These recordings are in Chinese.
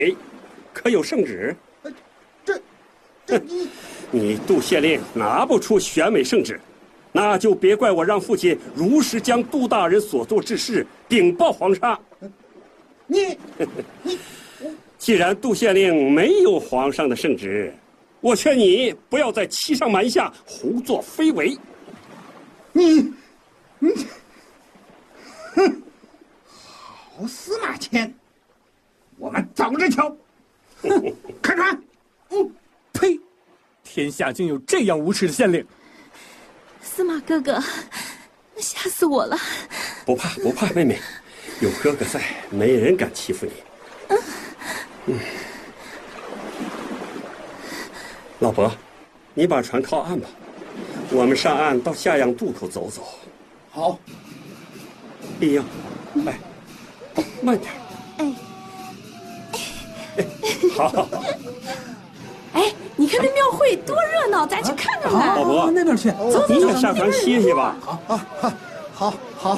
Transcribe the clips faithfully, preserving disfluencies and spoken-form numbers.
哎，可有圣旨？ 这，这你， 你杜县令拿不出选美圣旨，那就别怪我让父亲如实将杜大人所做之事禀报皇上。 你，你， 既然杜县令没有皇上的圣旨，我劝你不要再欺上瞒下、胡作非为。 你，你，哼！好司马迁，我们等着瞧。哼，看看， 嗯，呸！天下竟有这样无耻的县令！ 司马哥哥，吓死我了！ 不怕不怕，妹妹，有哥哥在，没人敢欺负你。嗯，嗯，老伯，你把船靠岸吧，我们上岸到下阳渡口走走。 好。 丽英，来，慢点。 哎。 好好好。 哎，你看那庙会多热闹，咱去看看看。 老伯， 那边去， 走走走， 你也下船歇歇吧。 好啊，好，好，好。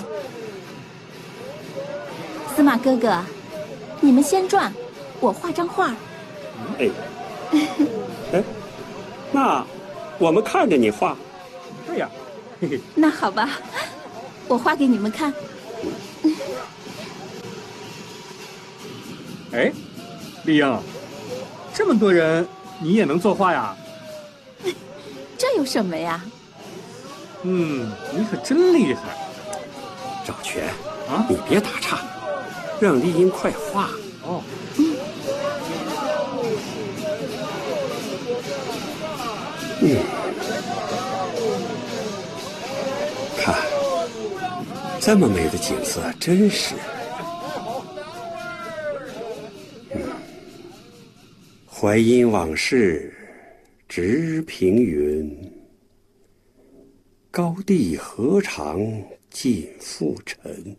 司马哥哥，你们先转，我画张画。 哎，哎，那我们看着你画。 对呀，嘿嘿。 那好吧，我画给你们看。 哎，丽英，这么多人，你也能作画呀？ 这有什么呀？ 嗯，你可真厉害。 赵全啊， 你别打岔，让丽英快画。 哦。 嗯，看，这么美的景色，真是。嗯，淮阴往事直平云，高帝何尝尽复尘。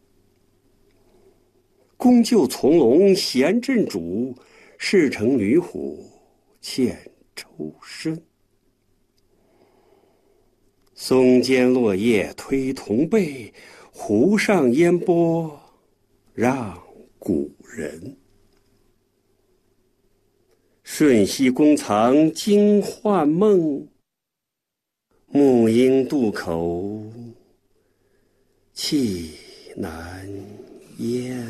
宫就从龙衔镇主，事成女虎欠抽身。松间落叶推铜背，湖上烟波让古人。瞬息宫藏惊幻梦，暮莺渡口气难咽。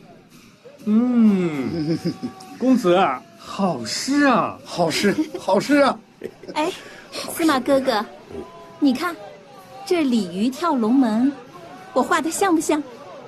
嗯，公子啊，好诗啊， 好诗，好诗啊！ 哎，司马哥哥，你看，这鲤鱼跳龙门，我画的像不像？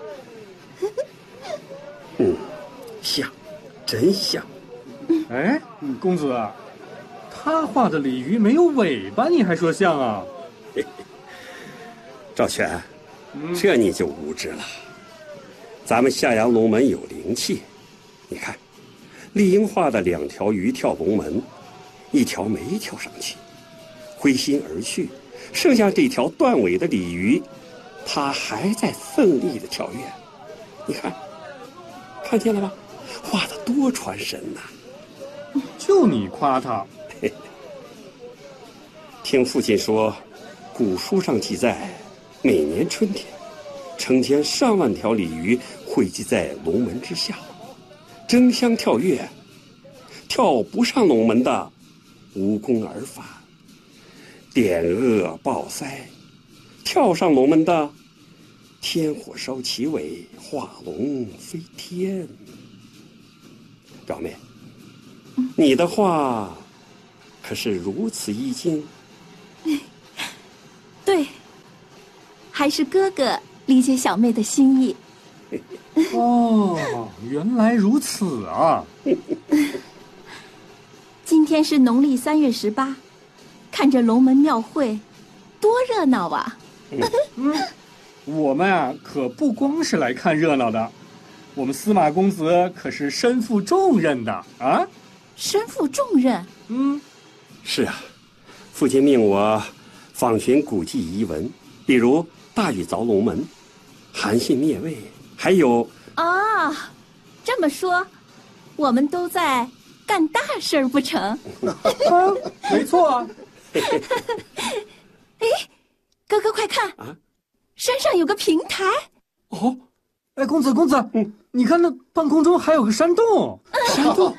嗯，像，真像。 哎，公子，他画的鲤鱼没有尾巴，你还说像啊？ 嘿嘿，赵全，嗯、这你就无知了。咱们下阳龙门有灵气，你看，丽英画的两条鱼跳龙门，一条没跳上去，灰心而去，剩下这条断尾的鲤鱼，它还在奋力的跳跃。你看，看见了吗？画得多传神呐！ 就你夸他。 听父亲说，古书上记载，每年春天，成千上万条鲤鱼汇集在龙门之下，争相跳跃，跳不上龙门的无功而返，点恶报腮；跳上龙门的天火烧其尾，化龙飞天。表妹，你的话可是如此意境？ 对，还是哥哥理解小妹的心意。 哦，原来如此啊！ 今天是农历三月十八，看着龙门庙会，多热闹啊！ 嗯，我们啊可不光是来看热闹的，我们司马公子可是身负重任的啊！ 身负重任？ 嗯， 是啊，父亲命我访寻古迹遗文，比如大禹凿龙门、韩信灭魏，还有啊，这么说，我们都在干大事儿不成？ 啊，没错啊。 哎，哥哥快看啊，山上有个平台。 哦， 哎，公子公子，嗯，你看那半空中还有个山洞。 山洞。